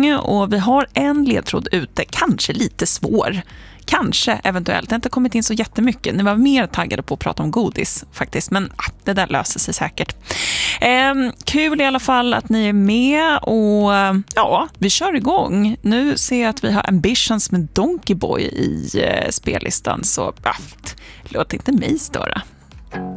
igång och vi har en ledtråd ute, kanske lite svår. Kanske, eventuellt. Det har inte kommit in så jättemycket. Ni var mer taggade på att prata om godis faktiskt, men det där löser sig säkert. Kul i alla fall att ni är med och ja, vi kör igång. Nu ser jag att vi har Ambitions med Donkey Boy i spellistan, så låt inte mig störa.